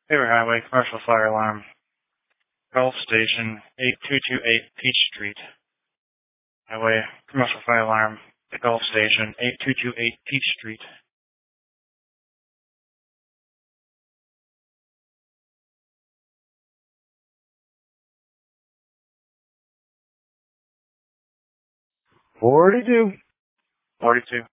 Hayward Highway, commercial fire alarm. Gulf Station, 8228 Peach Street. Highway, commercial fire alarm. The Gulf Station, 8228 Peach Street. Forty-two. 42.